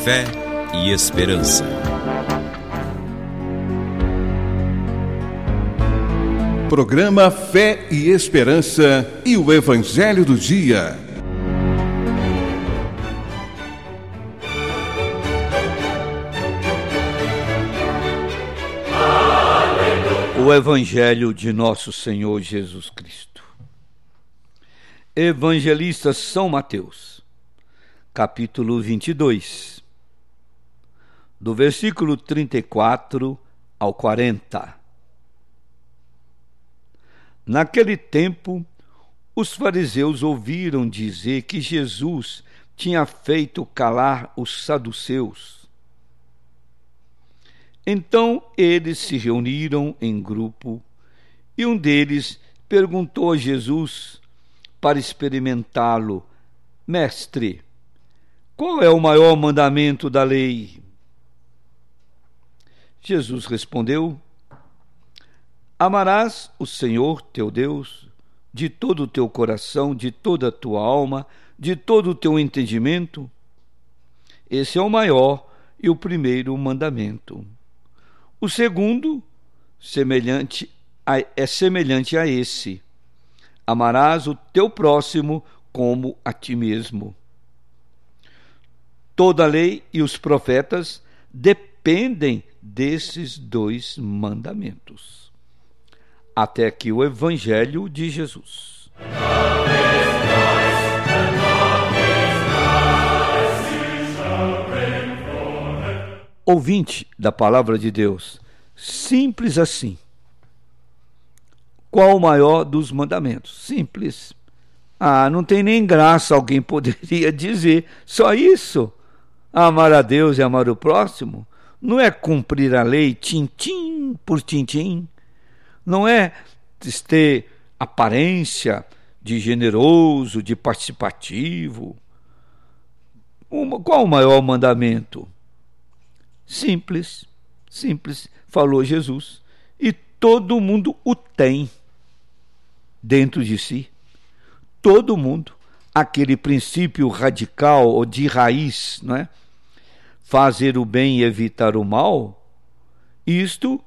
Fé e Esperança. Programa Fé e Esperança e o Evangelho do Dia. O Evangelho de Nosso Senhor Jesus Cristo. Evangelista São Mateus, capítulo 22, do versículo 34 ao 40. Naquele tempo, os fariseus ouviram dizer que Jesus tinha feito calar os saduceus. Então eles se reuniram em grupo e um deles perguntou a Jesus para experimentá-lo: Mestre, qual é o maior mandamento da lei? Jesus respondeu: Amarás o Senhor teu Deus de todo o teu coração, de toda a tua alma, de todo o teu entendimento. Esse é o maior e o primeiro mandamento. O segundo é semelhante a esse: amarás o teu próximo como a ti mesmo. Toda a lei e os profetas dependem desses dois mandamentos. Até aqui o Evangelho de Jesus. Ouvinte da Palavra de Deus, simples assim. Qual o maior dos mandamentos? Simples. Não tem nem graça, alguém poderia dizer. Só isso? Amar a Deus e amar o próximo? Não é cumprir a lei tintim por tintim? Não é ter aparência de generoso, de participativo? Qual o maior mandamento? Simples, falou Jesus. E todo mundo o tem dentro de si. Todo mundo. Aquele princípio radical ou de raiz, não é? Fazer o bem e evitar o mal. Isto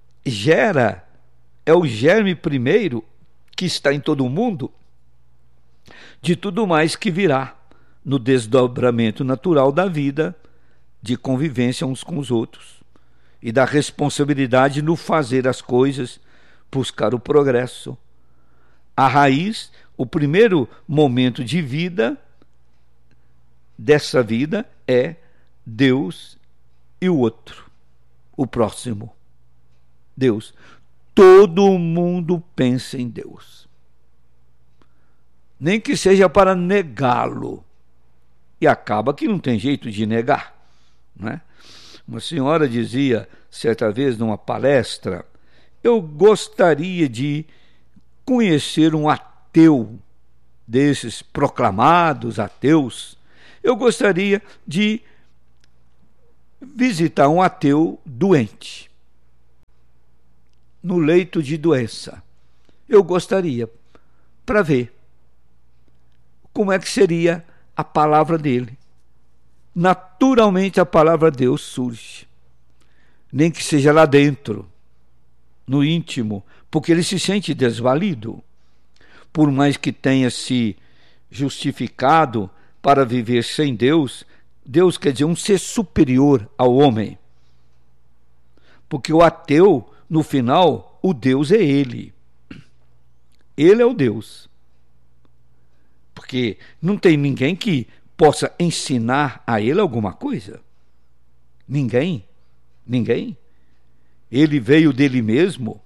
é o germe primeiro que está em todo mundo de tudo mais que virá no desdobramento natural da vida, de convivência uns com os outros e da responsabilidade no fazer as coisas, buscar o progresso. A raiz, o primeiro momento de vida dessa vida é Deus e o outro, o próximo. Deus. Todo mundo pensa em Deus. Nem que seja para negá-lo. E acaba que não tem jeito de negar. Não é? Uma senhora dizia certa vez numa palestra: eu gostaria de conhecer um ateu desses proclamados ateus. Eu gostaria de visitar um ateu doente, no leito de doença. Eu gostaria, para ver como é que seria a palavra dele. Naturalmente a palavra Deus surge, nem que seja lá dentro, no íntimo, porque ele se sente desvalido, por mais que tenha se justificado para viver sem Deus. Deus quer dizer um ser superior ao homem, porque o ateu, no final, o Deus é ele. Ele é o Deus, porque não tem ninguém que possa ensinar a ele alguma coisa. Ninguém. Ele veio dele mesmo.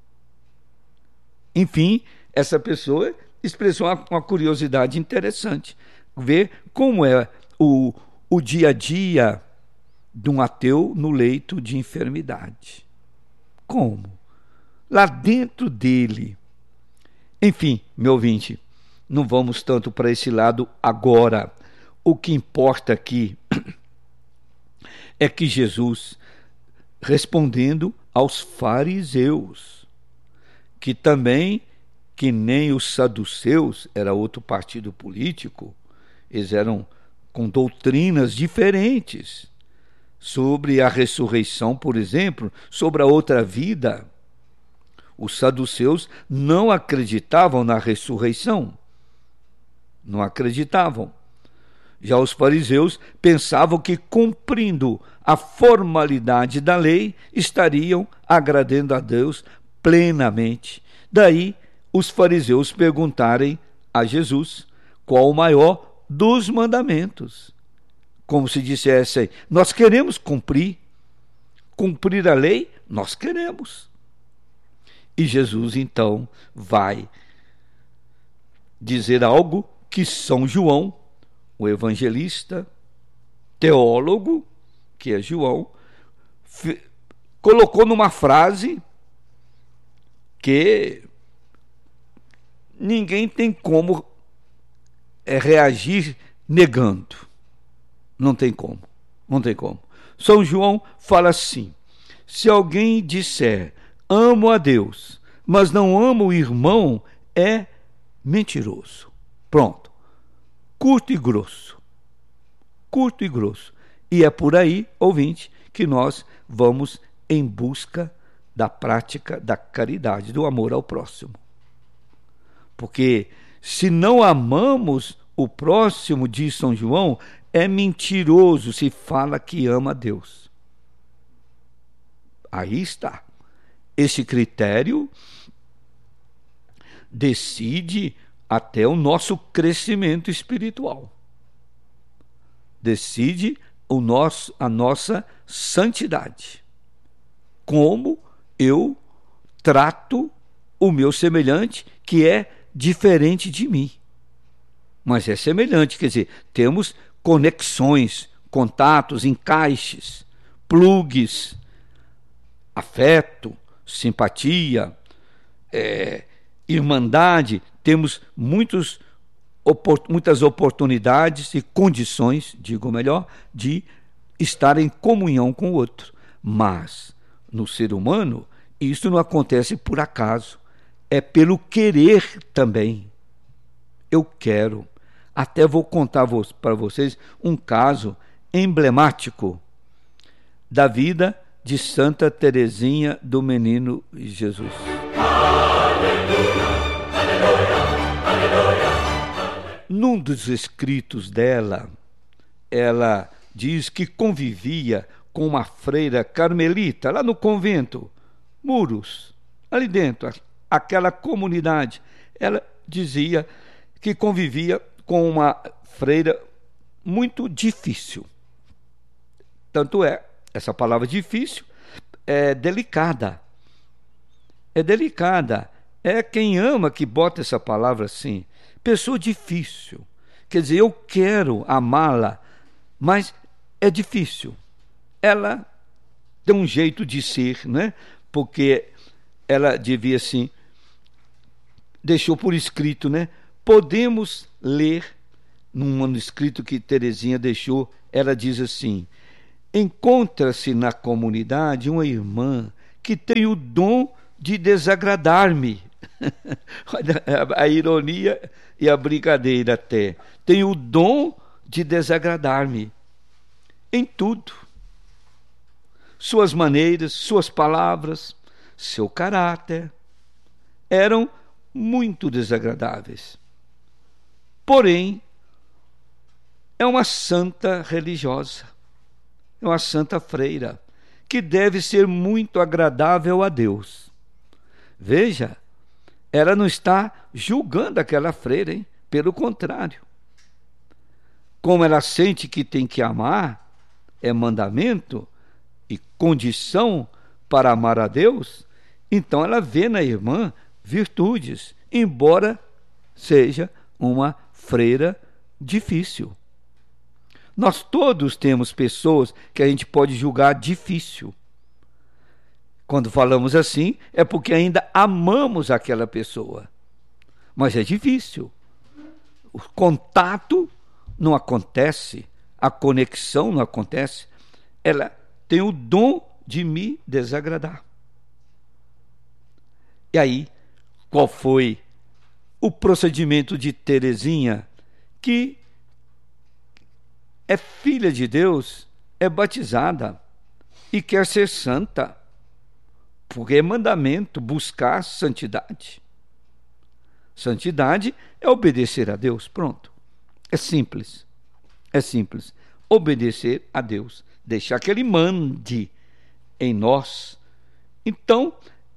Enfim, essa pessoa expressou uma curiosidade interessante. Ver como é o dia a dia de um ateu no leito de enfermidade. Como? Lá dentro dele. Enfim, meu ouvinte, não vamos tanto para esse lado agora. O que importa aqui é que Jesus, respondendo aos fariseus, que também, que nem os saduceus, era outro partido político, eles eram com doutrinas diferentes sobre a ressurreição, por exemplo, sobre a outra vida. Os saduceus não acreditavam na ressurreição. Não acreditavam. Já os fariseus pensavam que, cumprindo a formalidade da lei, estariam agradando a Deus plenamente. Daí, os fariseus perguntarem a Jesus qual o maior dos mandamentos. Como se dissessem: nós queremos cumprir a lei, nós queremos. E Jesus, então, vai dizer algo que São João, o evangelista, teólogo, que é João, colocou numa frase que ninguém tem como reagir negando. Não tem como. São João fala assim: se alguém disser amo a Deus, mas não ama o irmão, é mentiroso. Pronto. Curto e grosso. E é por aí, ouvinte, que nós vamos em busca da prática da caridade, do amor ao próximo. Porque se não amamos o próximo, diz São João, é mentiroso se fala que ama a Deus. Aí está. Esse critério decide até o nosso crescimento espiritual. Decide a nossa santidade. Como eu trato o meu semelhante, que é diferente de mim. Mas é semelhante, quer dizer, temos conexões, contatos, encaixes, plugs, afeto, simpatia, irmandade, temos muitas oportunidades e condições, digo melhor, de estar em comunhão com o outro. Mas, no ser humano, isso não acontece por acaso, é pelo querer também. Eu quero. Até vou contar para vocês um caso emblemático da vida de Santa Teresinha do Menino Jesus. Num dos escritos dela, ela diz que convivia com uma freira carmelita lá no convento, Muros, ali dentro, aquela comunidade. Ela dizia que convivia com uma freira muito difícil. Tanto é, essa palavra difícil é delicada. É delicada. É quem ama que bota essa palavra assim. Pessoa difícil. Quer dizer, eu quero amá-la, mas é difícil. Ela tem um jeito de ser, né? Porque ela devia assim, deixou por escrito, né? Podemos ler num manuscrito que Teresinha deixou, ela diz assim: encontra-se na comunidade uma irmã que tem o dom de desagradar-me. A ironia e a brincadeira até. Tem o dom de desagradar-me em tudo. Suas maneiras, suas palavras, seu caráter eram muito desagradáveis. Porém, é uma santa religiosa, é uma santa freira, que deve ser muito agradável a Deus. Veja, ela não está julgando aquela freira, hein? Pelo contrário. Como ela sente que tem que amar, é mandamento e condição para amar a Deus, então ela vê na irmã virtudes, embora seja uma freira difícil. Nós todos temos pessoas que a gente pode julgar difícil. Quando falamos assim, é porque ainda amamos aquela pessoa. Mas é difícil. O contato não acontece, a conexão não acontece. Ela tem o dom de me desagradar. E aí, qual foi o procedimento de Teresinha, que é filha de Deus, é batizada e quer ser santa, porque é mandamento buscar santidade. Santidade é obedecer a Deus, pronto. É simples. É simples. Obedecer a Deus, deixar que Ele mande em nós. Então,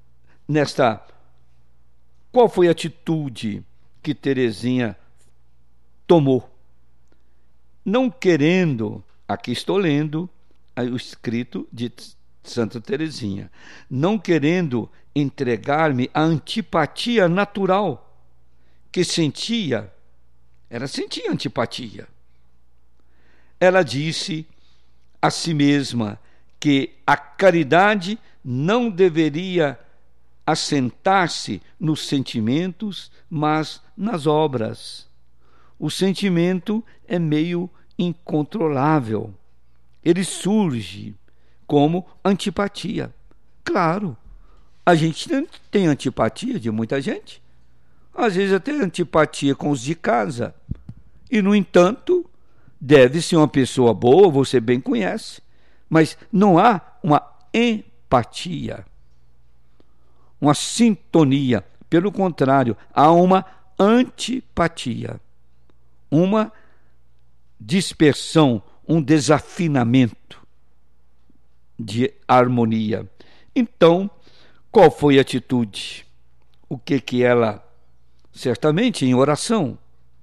qual foi a atitude que Teresinha tomou? Não querendo, aqui estou lendo o escrito de Santa Teresinha, não querendo entregar-me à antipatia natural que sentia, ela sentia antipatia. Ela disse a si mesma que a caridade não deveria assentar-se nos sentimentos, mas nas obras. O sentimento é meio incontrolável. Ele surge como antipatia. Claro, a gente tem antipatia de muita gente. Às vezes até antipatia com os de casa. E, no entanto, deve ser uma pessoa boa, você bem conhece. Mas não há uma empatia, uma sintonia. Pelo contrário, há uma antipatia, uma dispersão, um desafinamento de harmonia. Então, qual foi a atitude? O que ela, certamente em oração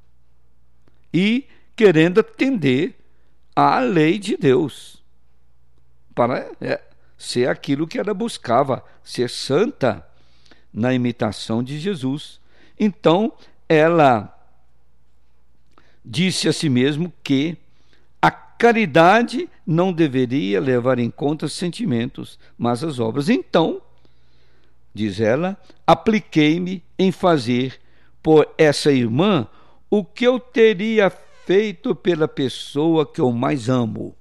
e querendo atender à lei de Deus, para ser aquilo que ela buscava, ser santa na imitação de Jesus. Então, ela disse a si mesmo que a caridade não deveria levar em conta os sentimentos, mas as obras. Então, diz ela, apliquei-me em fazer por essa irmã o que eu teria feito pela pessoa que eu mais amo.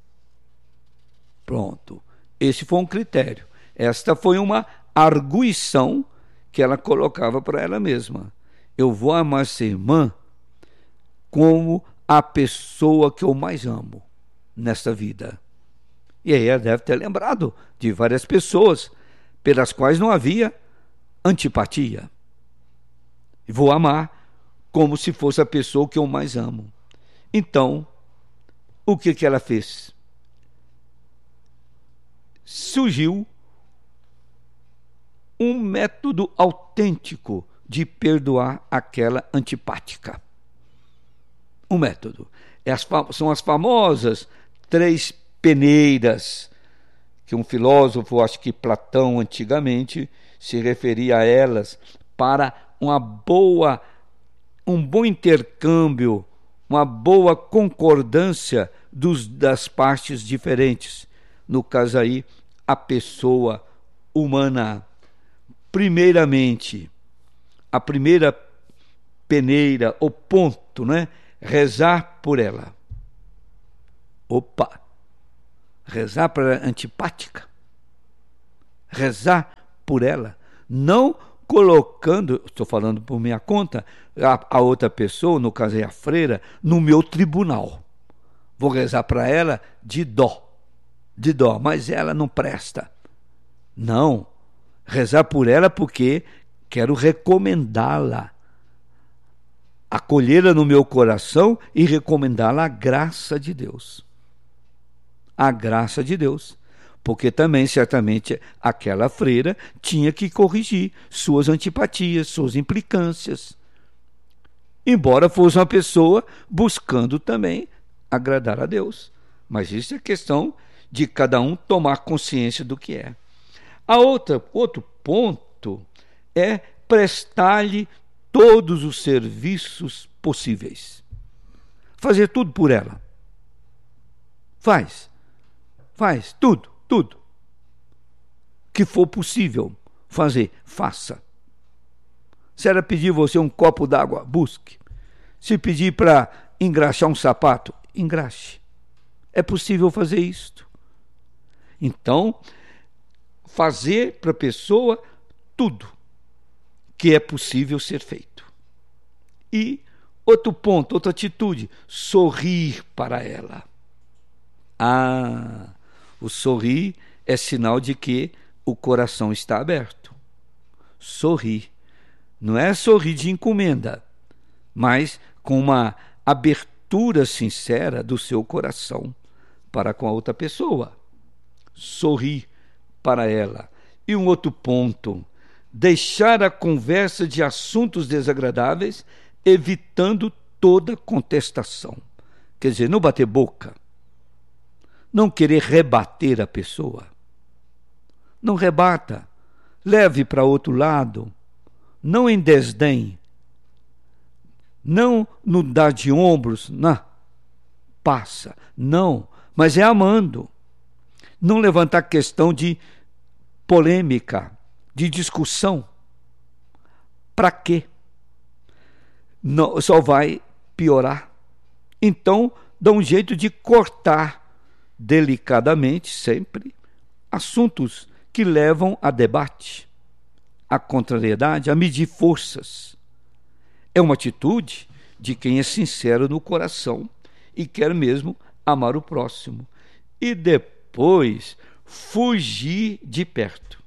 Pronto. Esse foi um critério. Esta foi uma arguição que ela colocava para ela mesma. Eu vou amar essa irmã como a pessoa que eu mais amo nesta vida. E aí ela deve ter lembrado de várias pessoas pelas quais não havia antipatia. Vou amar como se fosse a pessoa que eu mais amo. Então, o que ela fez? Surgiu um método autêntico de perdoar aquela antipática. Um método. São as famosas 3 peneiras, que um filósofo, acho que Platão antigamente, se referia a elas para um bom intercâmbio, uma boa concordância das partes diferentes. No caso aí, a pessoa humana. Primeiramente, a primeira peneira, o ponto, né? Rezar por ela. Opa! Rezar para a antipática. Rezar por ela. Não colocando, estou falando por minha conta, a outra pessoa, no caso é a freira, no meu tribunal. Vou rezar para ela de dó, mas ela não presta. Não, rezar por ela porque quero recomendá-la, acolhê-la no meu coração e recomendá-la à graça de Deus. A graça de Deus. Porque também, certamente, aquela freira tinha que corrigir suas antipatias, suas implicâncias. Embora fosse uma pessoa buscando também agradar a Deus. Mas isso é questão de cada um tomar consciência do que é. Outro ponto é prestar-lhe todos os serviços possíveis. Fazer tudo por ela. Faz tudo que for possível fazer, faça. Se ela pedir você um copo d'água, busque. Se pedir para engraxar um sapato, engraxe. É possível fazer isto. Então, fazer para a pessoa tudo que é possível ser feito. E Outro ponto, outra atitude, sorrir para ela. O sorrir é sinal de que o coração está aberto. Sorrir. Não é sorrir de encomenda, mas com uma abertura sincera do seu coração para com a outra pessoa. Sorrir para ela. E um outro ponto, deixar a conversa de assuntos desagradáveis, evitando toda contestação. Quer dizer, não bater boca, não querer rebater a pessoa. Não rebata, leve para outro lado, não em desdém, não no dar de ombros, não, passa, não, mas é amando. Não levantar questão de polêmica, de discussão. Para quê? Não, só vai piorar. Então, dá um jeito de cortar delicadamente, sempre, assuntos que levam a debate, a contrariedade, a medir forças. É uma atitude de quem é sincero no coração e quer mesmo amar o próximo. E depois, fugir de perto.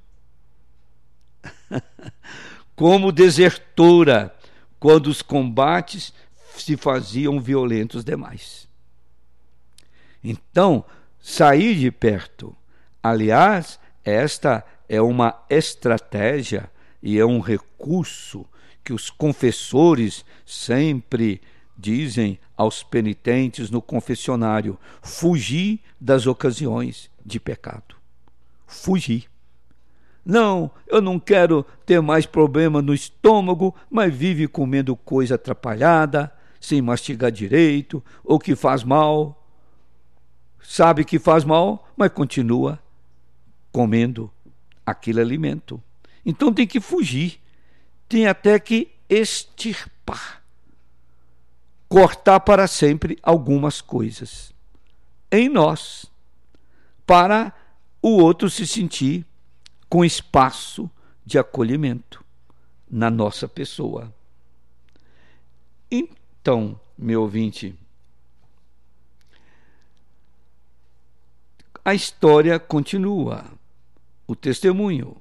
Como desertora, quando os combates se faziam violentos demais. Então, sair de perto. Aliás, esta é uma estratégia e é um recurso que os confessores sempre dizem aos penitentes no confessionário: fugir das ocasiões de pecado. Fugir. Não, eu não quero ter mais problema no estômago, mas vive comendo coisa atrapalhada, sem mastigar direito, ou que faz mal. Sabe que faz mal, mas continua comendo aquele alimento. Então tem que fugir, tem até que extirpar, cortar para sempre algumas coisas em nós, para o outro se sentir com espaço de acolhimento na nossa pessoa. Então, meu ouvinte, a história continua, o testemunho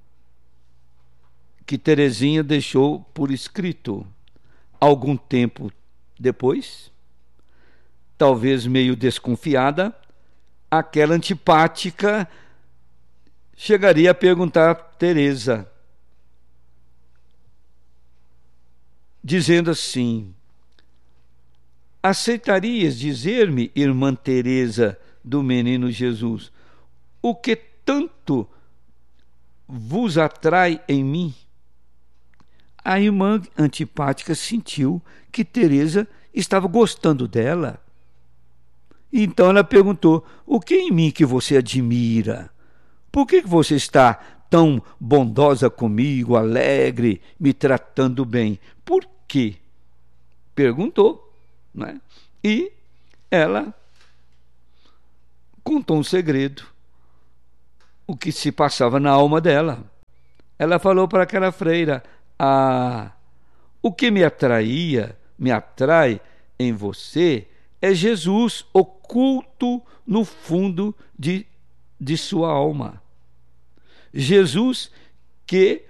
que Teresinha deixou por escrito algum tempo depois, talvez meio desconfiada, aquela antipática chegaria a perguntar a Teresa, dizendo assim: aceitarias dizer-me, irmã Teresa do Menino Jesus, o que tanto vos atrai em mim? A irmã antipática sentiu que Teresa estava gostando dela. Então ela perguntou: o que em mim que você admira? Por que você está tão bondosa comigo, alegre, me tratando bem? Por quê? Perguntou, né? E ela contou um segredo, o que se passava na alma dela. Ela falou para aquela freira: o que me atrai em você é Jesus oculto no fundo de sua alma. Jesus que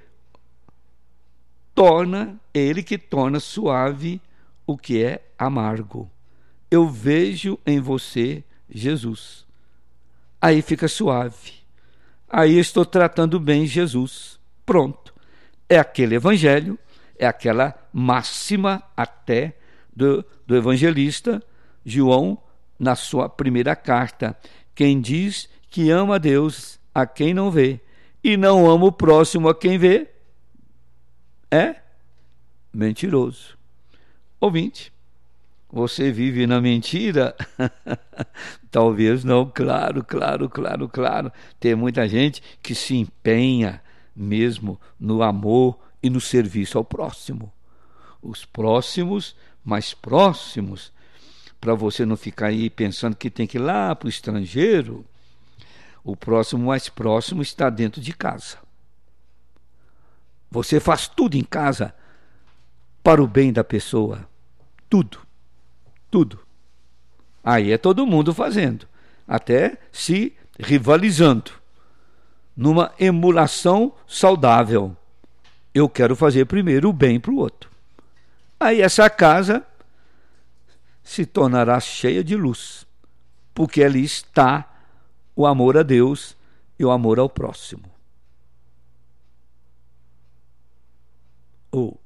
torna suave o que é amargo. Eu vejo em você Jesus. Aí fica suave. Aí estou tratando bem Jesus. Pronto. É aquele evangelho, é aquela máxima até do evangelista João na sua primeira carta. Quem diz que ama a Deus a quem não vê e não ama o próximo a quem vê é mentiroso. Ouvinte, você vive na mentira? Talvez não, claro. Tem muita gente que se empenha mesmo no amor e no serviço ao próximo. Os próximos, mais próximos, para você não ficar aí pensando que tem que ir lá para o estrangeiro. O próximo mais próximo está dentro de casa. Você faz tudo em casa para o bem da pessoa. tudo. Aí é todo mundo fazendo, até se rivalizando, numa emulação saudável. Eu quero fazer primeiro o bem para o outro. Aí essa casa se tornará cheia de luz, porque ali está o amor a Deus e o amor ao próximo.